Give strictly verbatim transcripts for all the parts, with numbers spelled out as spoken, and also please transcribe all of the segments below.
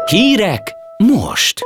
Hírek most!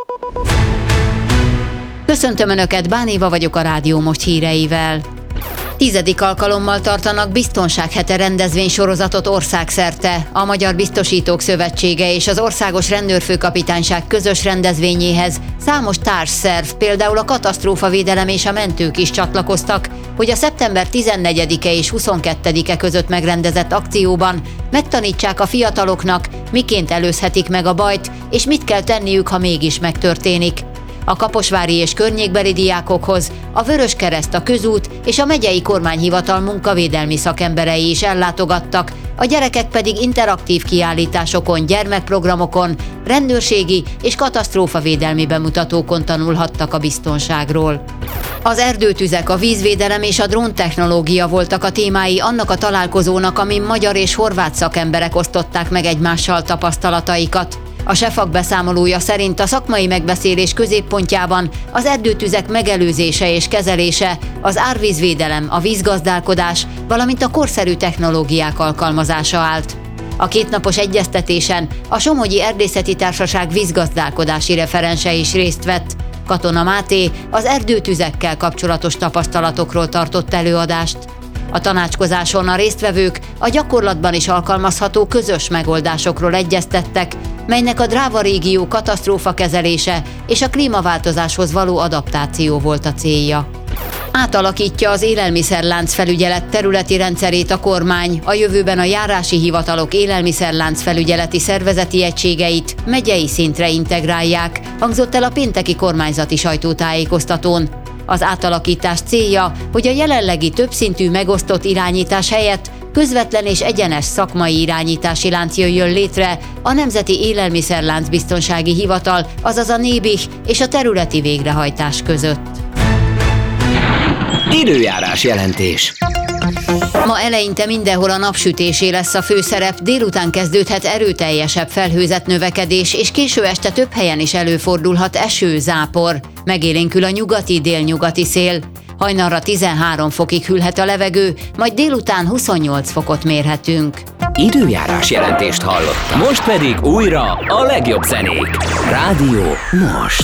Köszöntöm Önöket, Bán Éva vagyok a Rádió Most híreivel. Tizedik alkalommal tartanak biztonsághete rendezvénysorozatot országszerte. A Magyar Biztosítók Szövetsége és az Országos Rendőrfőkapitányság közös rendezvényéhez számos társszerv, például a Katasztrófavédelem és a mentők is csatlakoztak, hogy a szeptember tizennegyedike és huszonkettedike között megrendezett akcióban megtanítsák a fiataloknak, miként előzhetik meg a bajt, és mit kell tenniük, ha mégis megtörténik. A kaposvári és környékbeli diákokhoz a Vöröskereszt, a Közút és a megyei kormányhivatal munkavédelmi szakemberei is ellátogattak, a gyerekek pedig interaktív kiállításokon, gyermekprogramokon, rendőrségi és katasztrófavédelmi bemutatókon tanulhattak a biztonságról. Az erdőtüzek, a vízvédelem és a dróntechnológia voltak a témái annak a találkozónak, amin magyar és horvát szakemberek osztották meg egymással tapasztalataikat. A SEFAK beszámolója szerint a szakmai megbeszélés középpontjában az erdőtüzek megelőzése és kezelése, az árvízvédelem, a vízgazdálkodás, valamint a korszerű technológiák alkalmazása állt. A kétnapos egyeztetésen a Somogyi Erdészeti Társaság vízgazdálkodási referense is részt vett. Katona Máté az erdőtüzekkel kapcsolatos tapasztalatokról tartott előadást. A tanácskozáson a résztvevők a gyakorlatban is alkalmazható közös megoldásokról egyeztettek, melynek a Dráva régió katasztrófakezelése és a klímaváltozáshoz való adaptáció volt a célja. Átalakítja az élelmiszerlánc felügyelet területi rendszerét a kormány, a jövőben a járási hivatalok élelmiszerlánc felügyeleti szervezeti egységeit megyei szintre integrálják, hangzott el a pénteki kormányzati sajtótájékoztatón. Az átalakítás célja, hogy a jelenlegi többszintű megosztott irányítás helyett közvetlen és egyenes szakmai irányítási lánc jöjjön létre a Nemzeti Élelmiszerlánc Biztonsági Hivatal, azaz a NÉBIH és a területi végrehajtás között. Időjárás jelentés. Ma eleinte mindenhol a napsütésé lesz a főszerep, délután kezdődhet erőteljesebb felhőzet növekedés, és késő este több helyen is előfordulhat eső, zápor. Megélénkül a nyugati-délnyugati szél. Hajnalra tizenhárom fokig hűlhet a levegő, majd délután huszonnyolc fokot mérhetünk. Időjárás jelentést hallottam. Most pedig újra a legjobb zenék. Rádió Most.